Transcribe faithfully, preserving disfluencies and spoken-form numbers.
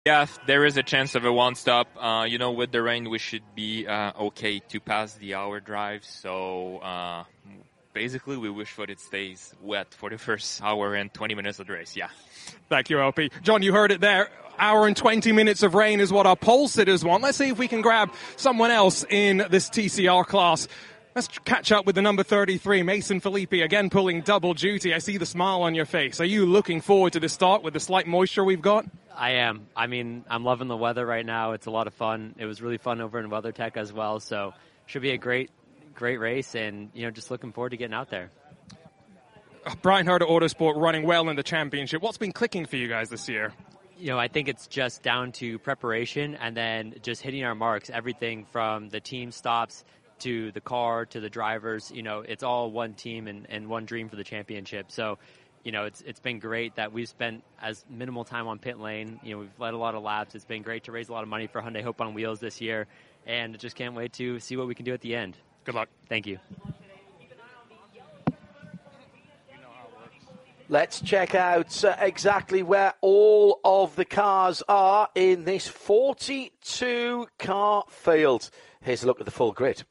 Yeah, there is a chance of a one-stop. Uh, you know, with the rain, we should be uh, okay to pass the hour drive. So uh, basically, we wish that it stays wet for the first hour and twenty minutes of the race. Yeah. Thank you, L P. John, you heard it there. Hour and twenty minutes of rain is what our pole sitters want. Let's see if we can grab someone else in this T C R class. Let's catch up with the number thirty-three, Mason Filippi, again pulling double duty. I see the smile on your face. Are you looking forward to the start with the slight moisture we've got? I am. I mean, I'm loving the weather right now. It's a lot of fun. It was really fun over in WeatherTech as well. So should be a great, great race. And, you know, just looking forward to getting out there. Brian Herta Autosport running well in the championship. What's been clicking for you guys this year? You know, I think it's just down to preparation and then just hitting our marks. Everything from the team stops to the car, to the drivers, you know, it's all one team and, and one dream for the championship. So, you know, it's it's been great that we've spent as minimal time on pit lane. You know, we've led a lot of laps. It's been great to raise a lot of money for Hyundai Hope on Wheels this year. And just can't wait to see what we can do at the end. Good luck. Thank you. Let's check out uh, exactly where all of the cars are in this forty-two car field. Here's a look at the full grid.